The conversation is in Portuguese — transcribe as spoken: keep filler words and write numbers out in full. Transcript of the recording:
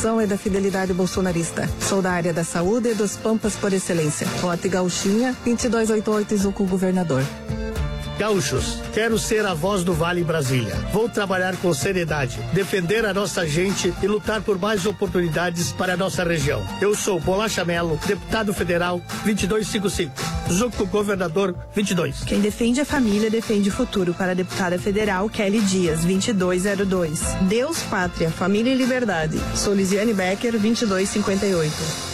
corrupção e da fidelidade bolsonarista. Sou da área da saúde e dos Pampas por excelência. Vote Gauchinha, vinte e dois oitenta e oito, Izuco Governador. Gaúchos, quero ser a voz do Vale Brasília. Vou trabalhar com seriedade, defender a nossa gente e lutar por mais oportunidades para a nossa região. Eu sou Bolacha Melo, deputado federal vinte e dois cinquenta e cinco, Zuco Governador vinte e dois. Quem defende a família defende o futuro. Para a deputada federal Kelly Dias, vinte e dois zero dois. Deus, Pátria, Família e Liberdade. Sou Lisiane Becker, vinte e dois cinquenta e oito.